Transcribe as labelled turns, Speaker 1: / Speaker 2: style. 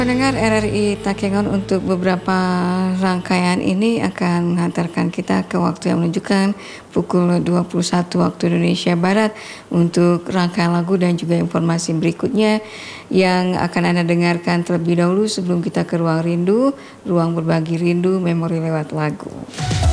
Speaker 1: Pendengar RRI Takengon, untuk beberapa rangkaian ini akan mengantarkan kita ke waktu yang menunjukkan pukul 21 waktu Indonesia Barat untuk rangkaian lagu dan juga informasi berikutnya yang akan Anda dengarkan terlebih dahulu sebelum kita ke ruang rindu, ruang berbagi rindu, memori lewat lagu.